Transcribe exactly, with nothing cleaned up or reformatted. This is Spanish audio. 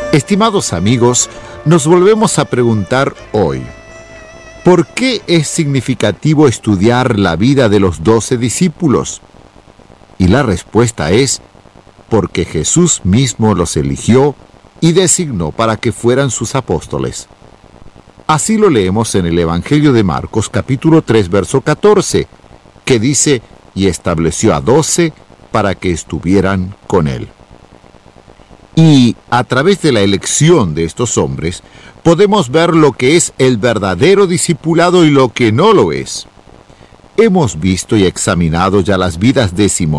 Estimados amigos, nos volvemos a preguntar hoy, ¿por qué es significativo estudiar la vida de los doce discípulos? Y la respuesta es, porque Jesús mismo los eligió y designó para que fueran sus apóstoles. Así lo leemos en el Evangelio de Marcos, capítulo tres, verso catorce, que dice, y estableció a doce para que estuvieran con él. Y a través de la elección de estos hombres, podemos ver lo que es el verdadero discipulado y lo que no lo es. Hemos visto y examinado ya las vidas de Simón